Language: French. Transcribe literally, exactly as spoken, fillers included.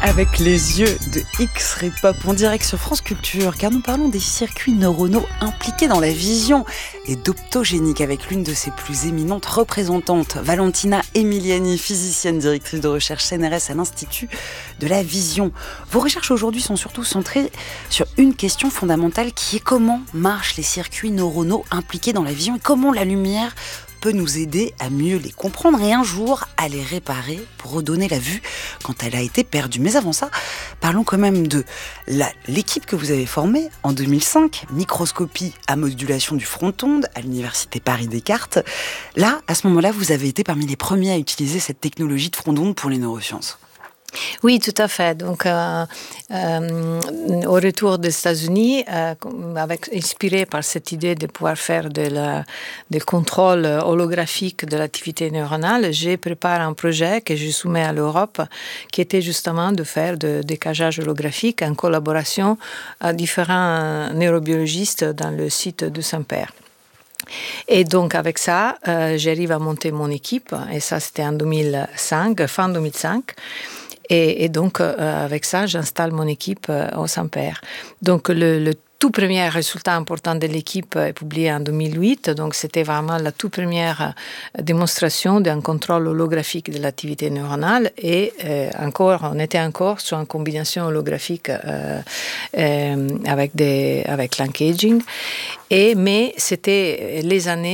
Avec les yeux de X-Ray Pop en direct sur France Culture, car nous parlons des circuits neuronaux impliqués dans la vision et d'optogénique avec l'une de ses plus éminentes représentantes, Valentina Emiliani, physicienne directrice de recherche C N R S à l'Institut de la Vision. Vos recherches aujourd'hui sont surtout centrées sur une question fondamentale qui est comment marchent les circuits neuronaux impliqués dans la vision et comment la lumière peut nous aider à mieux les comprendre et un jour à les réparer pour redonner la vue quand elle a été perdue. Mais avant ça, parlons quand même de la, l'équipe que vous avez formée en deux mille cinq, microscopie à modulation du front-onde à l'université Paris-Descartes. Là, à ce moment-là, vous avez été parmi les premiers à utiliser cette technologie de front-onde pour les neurosciences. Oui, tout à fait. Donc, euh, euh, au retour des États-Unis, euh, avec, inspiré par cette idée de pouvoir faire de la, de contrôle holographique de l'activité neuronale, j'ai préparé un projet que je soumets à l'Europe, qui était justement de faire de décalage holographique en collaboration à différents neurobiologistes dans le site de Saint-Père. Et donc avec ça, euh, j'arrive à monter mon équipe, et ça c'était en deux mille cinq, fin deux mille cinq. Et, et donc, euh, avec ça, j'installe mon équipe euh, au Saint-Père. Donc, le, le tout premier résultat important de l'équipe est publié en deux mille huit. Donc, c'était vraiment la toute première démonstration d'un contrôle holographique de l'activité neuronale. Et euh, encore, on était encore sur une combinaison holographique euh, euh, avec, des, avec l'encaging. Et, mais c'était les années